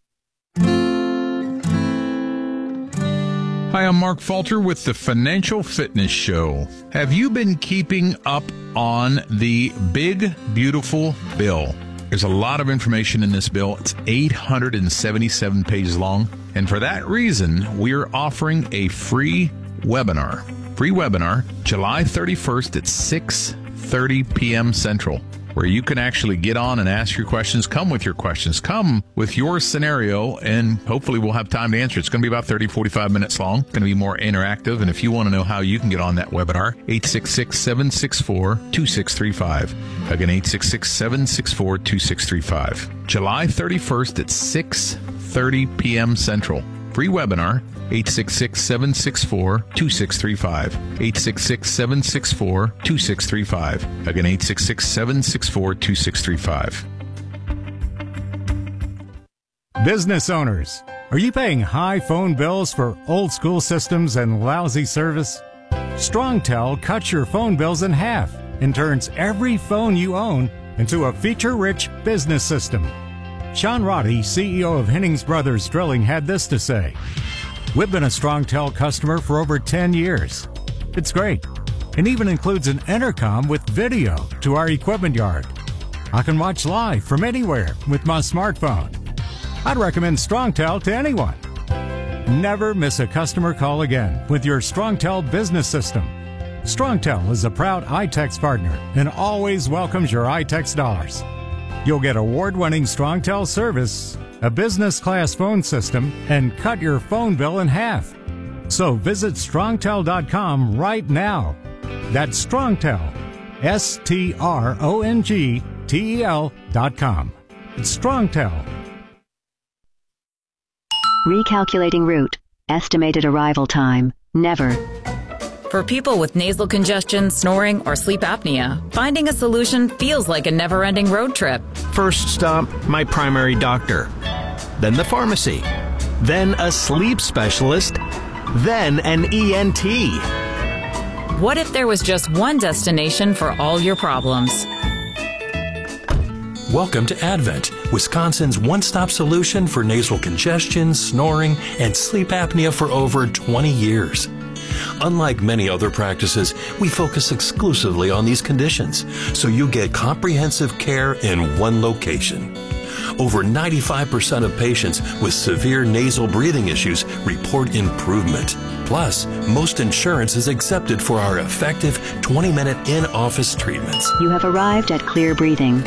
Hi, I'm Mark Falter with the Financial Fitness Show. Have you been keeping up on the big, beautiful bill? There's a lot of information in this bill. It's eight hundred seventy-seven pages long. And for that reason, we're offering a free webinar. Free webinar, July thirty-first at six thirty p.m. Central, where you can actually get on and ask your questions. Come with your questions. Come with your scenario, and hopefully we'll have time to answer. It's going to be about thirty, forty-five minutes long. It's going to be more interactive. And if you want to know how you can get on that webinar, eight six six, seven six four, two six three five. Again, eight six six, seven six four, two six three five. July thirty-first at six thirty p.m. Central. Free webinar, eight six six, seven six four, two six three five. eight six six, seven six four, two six three five. Again, eight six six, seven six four, two six three five. Business owners, are you paying high phone bills for old school systems and lousy service? StrongTel cuts your phone bills in half and turns every phone you own into a feature-rich business system. Sean Roddy, C E O of Hennings Brothers Drilling, had this to say. We've been a StrongTel customer for over ten years. It's great, and even includes an intercom with video to our equipment yard. I can watch live from anywhere with my smartphone. I'd recommend StrongTel to anyone. Never miss a customer call again with your StrongTel business system. StrongTel is a proud iTex partner and always welcomes your iTex dollars. You'll get award-winning StrongTel service, a business-class phone system, and cut your phone bill in half. So visit strongtel dot com right now. That's StrongTel, S T R O N G T E L dot com. It's StrongTel. Recalculating route. Estimated arrival time. Never. For people with nasal congestion, snoring, or sleep apnea, finding a solution feels like a never-ending road trip. First stop, my primary doctor. Then the pharmacy. Then a sleep specialist. Then an E N T. What if there was just one destination for all your problems? Welcome to Advent, Wisconsin's one-stop solution for nasal congestion, snoring, and sleep apnea for over twenty years. Unlike many other practices, we focus exclusively on these conditions, so you get comprehensive care in one location. Over ninety-five percent of patients with severe nasal breathing issues report improvement. Plus, most insurance is accepted for our effective twenty-minute in-office treatments. You have arrived at Clear Breathing.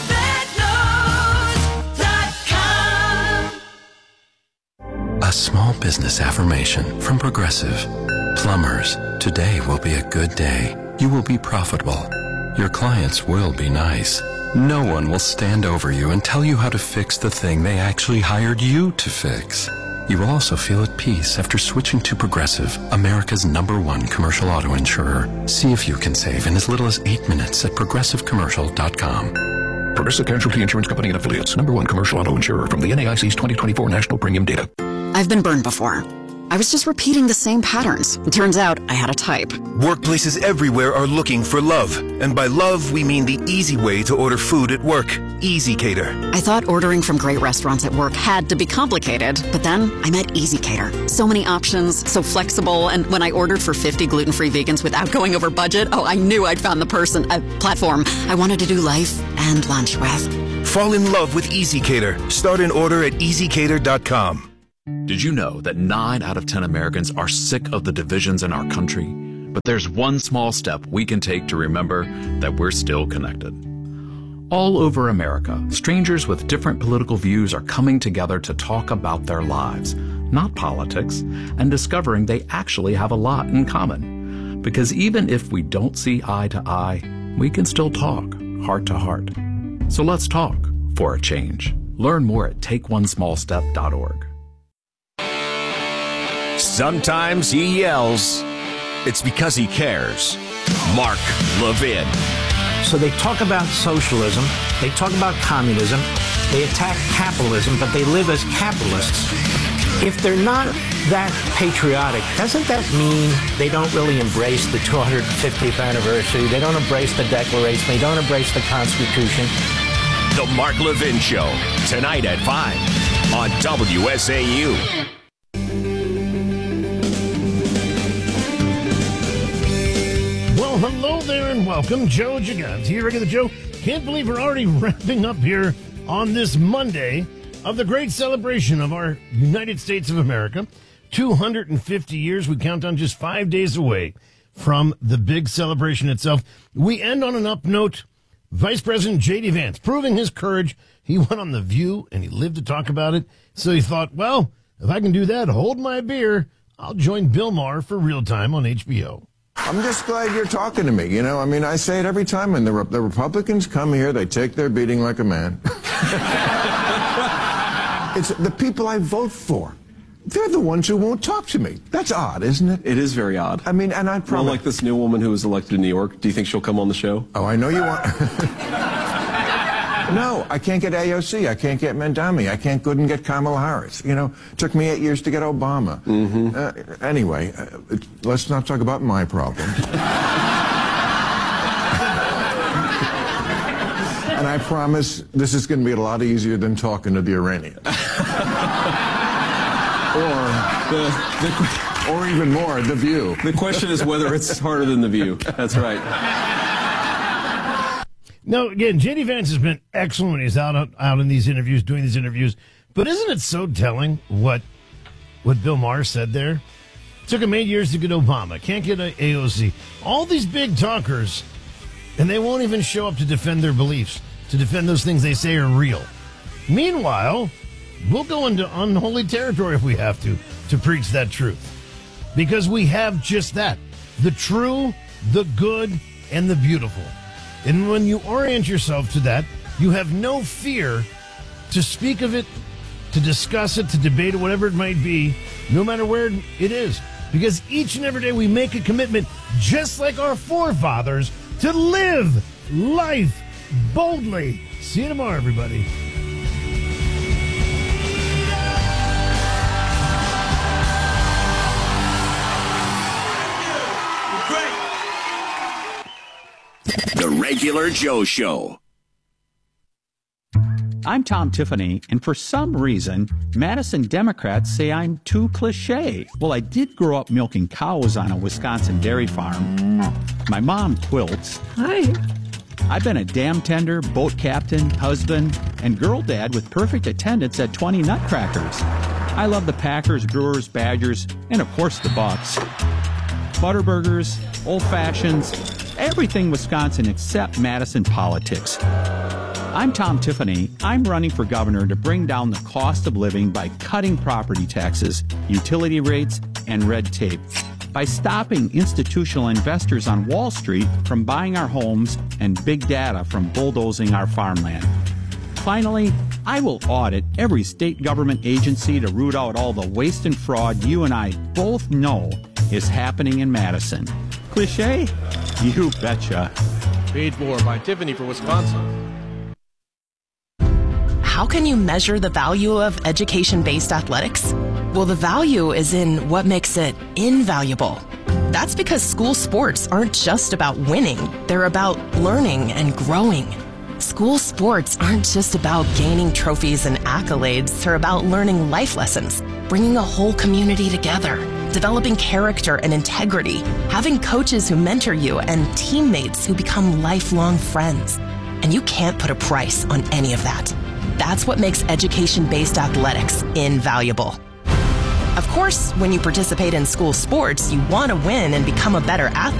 A small business affirmation from Progressive. Plumbers, today will be a good day. You will be profitable. Your clients will be nice. No one will stand over you and tell you how to fix the thing they actually hired you to fix. You will also feel at peace after switching to Progressive, America's number one commercial auto insurer. See if you can save in as little as eight minutes at progressive commercial dot com. Progressive Casualty Insurance Company and Affiliates, number one commercial auto insurer from the N A I C's twenty twenty-four national premium data. I've been burned before. I was just repeating the same patterns. It turns out I had a type. Workplaces everywhere are looking for love. And by love, we mean the easy way to order food at work. EasyCater. I thought ordering from great restaurants at work had to be complicated, but then I met EasyCater. So many options, so flexible, and when I ordered for fifty gluten-free vegans without going over budget, oh, I knew I'd found the person, a platform I wanted to do life and lunch with. Fall in love with EasyCater. Start an order at easy cater dot com. Did you know that nine out of ten Americans are sick of the divisions in our country? But there's one small step we can take to remember that we're still connected. All over America, strangers with different political views are coming together to talk about their lives, not politics, and discovering they actually have a lot in common. Because even if we don't see eye to eye, we can still talk heart to heart. So let's talk for a change. Learn more at take one small step dot org. Sometimes he yells. It's because he cares. Mark Levin. So they talk about socialism, they talk about communism, they attack capitalism, but they live as capitalists. If they're not that patriotic, doesn't that mean they don't really embrace the two hundred fiftieth anniversary, they don't embrace the Declaration, they don't embrace the Constitution? The Mark Levin Show, tonight at five on W S A U. Well, hello there and welcome. Joe Gigante here, Regular Joe. Can't believe we're already wrapping up here on this Monday of the great celebration of our United States of America. two hundred fifty years. We count on just five days away from the big celebration itself. We end on an up note. Vice President J D. Vance proving his courage. He went on The View and he lived to talk about it. So he thought, well, if I can do that, hold my beer, I'll join Bill Maher for Real Time on H B O. I'm just glad you're talking to me. You know, I mean, I say it every time when the, Re- the Republicans come here, they take their beating like a man. It's the people I vote for. They're the ones who won't talk to me. That's odd, isn't it? It is very odd. I mean, and I promise. Well, like this new woman who was elected in New York. Do you think she'll come on the show? Oh, I know you want. No, I can't get A O C. I can't get Mandami. I can't go and get Kamala Harris. You know, it took me eight years to get Obama. Mm-hmm. Uh, anyway, uh, it, let's not talk about my problems. And I promise this is going to be a lot easier than talking to the Iranians. or, the, the, or even more, The View. The question is whether it's harder than The View. That's right. Now, again, J D. Vance has been excellent when he's out, out out in these interviews, doing these interviews. But isn't it so telling what what Bill Maher said there? It took him eight years to get Obama. Can't get a A O C. All these big talkers, and they won't even show up to defend their beliefs, to defend those things they say are real. Meanwhile, we'll go into unholy territory if we have to, to preach that truth. Because we have just that. The true, the good, and the beautiful. And when you orient yourself to that, you have no fear to speak of it, to discuss it, to debate it, whatever it might be, no matter where it is. Because each and every day we make a commitment, just like our forefathers, to live life boldly. See you tomorrow, everybody. The Regular Joe Show. I'm Tom Tiffany, and for some reason, Madison Democrats say I'm too cliche. Well, I did grow up milking cows on a Wisconsin dairy farm. My mom quilts. Hi. I've been a dam tender, boat captain, husband, and girl dad with perfect attendance at twenty Nutcrackers. I love the Packers, Brewers, Badgers, and of course the Bucks. Butterburgers, old fashions, everything Wisconsin except Madison politics. I'm Tom Tiffany. I'm running for governor to bring down the cost of living by cutting property taxes, utility rates, and red tape. By stopping institutional investors on Wall Street from buying our homes and big data from bulldozing our farmland. Finally, I will audit every state government agency to root out all the waste and fraud you and I both know is happening in Madison. Cliche? You betcha. Paid for by Tiffany for Wisconsin. how can you measure the value of education-based athletics? Well, the value is in what makes it invaluable. That's because school sports aren't just about winning. They're about learning and growing. School sports aren't just about gaining trophies and accolades. They're about learning life lessons, bringing a whole community together, developing character and integrity, having coaches who mentor you, and teammates who become lifelong friends. And you can't put a price on any of that. That's what makes education-based athletics invaluable. Of course, when you participate in school sports, you want to win and become a better athlete.